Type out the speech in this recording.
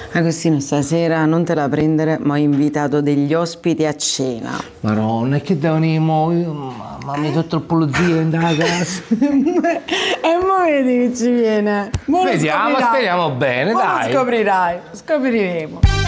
Agostino, stasera non te la prendere, ma ho invitato degli ospiti a cena. Maronna, e che devono venire mamma mia, tutto il pulizio in da casa. E mo vedi che ci viene. Vediamo, speriamo bene, dai. Lo scoprirai, scopriremo.